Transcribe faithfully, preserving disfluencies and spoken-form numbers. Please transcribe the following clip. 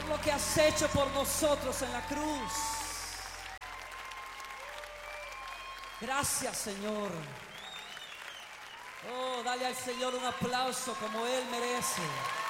lo que has hecho por nosotros en la cruz. Gracias, Señor. Oh, dale al Señor un aplauso como Él merece.